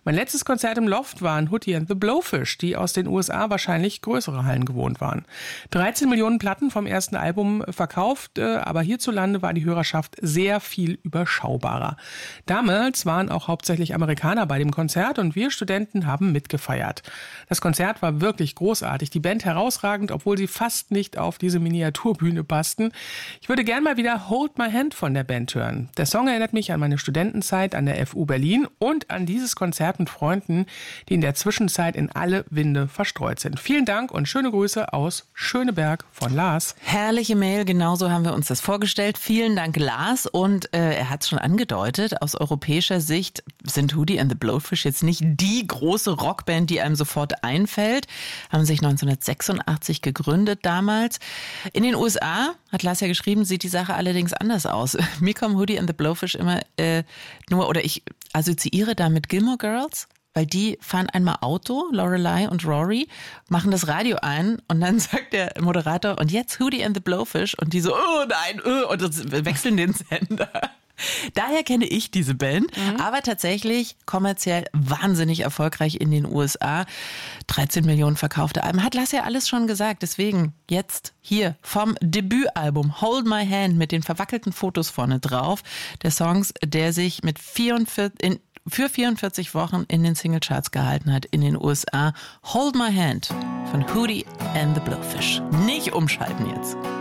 Mein letztes Konzert im Loft waren Hootie and the Blowfish, die aus den USA wahrscheinlich größere Hallen gewohnt waren. 13 Millionen Platten vom ersten Album verkauft, aber hierzulande war die Hörerschaft sehr viel überschaubarer. Damals waren auch hauptsächlich Amerikaner bei dem Konzert und wir Studenten haben mitgefeiert. Das Konzert war wirklich großartig, die Band herausragend, obwohl sie fast nicht auf diese Miniaturbühne passten. Ich würde gern mal wieder Hold My Hand von der Band hören. Der Song erinnert mich an meine Studentenzeit an der FU Berlin und an dieses Konzert mit Freunden, die in der Zwischenzeit in alle Winde verstreut sind. Vielen Dank und schöne Grüße aus Schöneberg von Lars. Herrliche Mail, genauso haben wir uns das vorgestellt. Vielen Dank, Lars. Und er hat es schon angedeutet, aus europäischer Sicht sind Hootie and the Blowfish jetzt nicht die große Rockband, die einem sofort einfällt. Haben sich 1986 gegründet damals. In den USA, hat Lars ja geschrieben, sieht die Sache allerdings anders aus. Mir kommen Hootie and the Blowfish immer ich assoziiere da mit Gilmore Girls, weil die fahren einmal Auto, Lorelei und Rory, machen das Radio ein und dann sagt der Moderator, und jetzt Hootie and the Blowfish, und die so, oh nein, und wechseln den Sender. Daher kenne ich diese Band, aber tatsächlich kommerziell wahnsinnig erfolgreich in den USA. 13 Millionen verkaufte Alben. Hat Lass ja alles schon gesagt. Deswegen jetzt hier vom Debütalbum Hold My Hand mit den verwackelten Fotos vorne drauf. Der Song, der sich für 44 Wochen in den Singlecharts gehalten hat in den USA. Hold My Hand von Hootie and the Blowfish. Nicht umschalten jetzt.